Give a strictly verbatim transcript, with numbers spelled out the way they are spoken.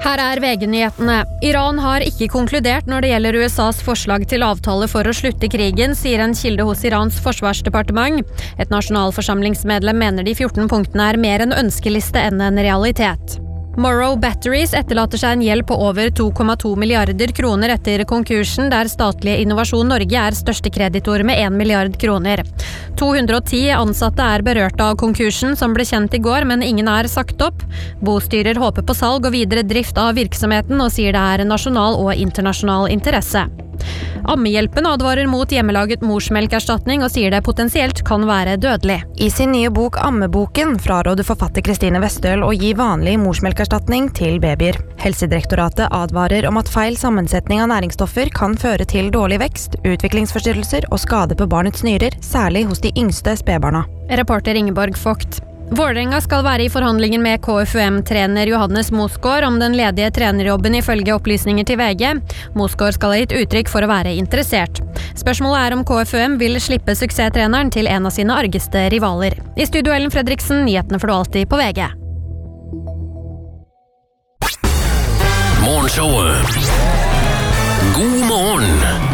Her er V G-nyhetene. Iran har ikke konkludert når det gjelder U S A's forslag til avtale for å slutte krigen, sier en kilde hos Irans forsvarsdepartement. Et nasjonalforsamlingsmedlem mener de fjorten punktene er mer en ønskeliste enn en realitet. Morrow Batteries etterlater seg en gjeld på over to komma to milliarder kroner etter konkursen, der statlige Innovasjon Norge er største kreditor med en milliard kroner. to hundre og ti ansatte er berørt av konkursen, som ble kjent i går, men ingen er sagt opp. Bostyrer håper på salg og videre drift av virksomheten, og sier det er nasjonal og internasjonal interesse. Ammehjelpen advarer mot hjemmelaget morsmelkerstatning og sier det potensielt kan være dødelig. I sin nye bok Ammeboken fraråder forfatter Kristine Westøl å gi vanlig morsmelkerstatning til babyer. Helsedirektoratet advarer om at feil sammensetning av næringsstoffer kan føre til dårlig vekst, utviklingsforstyrrelser og skade på barnets nyrer, særlig hos de yngste spedbarna. Reporter Ingeborg Vogt. Vålerenga skal være i forhandlinger med K F U M-trener Johannes Mosgaard om den ledige trenerjobben ifølge opplysninger til V G. Mosgaard skal ha gitt uttrykk for å være interessert. Spørsmålet er om K F U M vil slippe suksesstreneren til en av sine argeste rivaler. I studio Ellen Fredriksen, nyhetene får du alltid på V G. Morgenshowet. God morgen!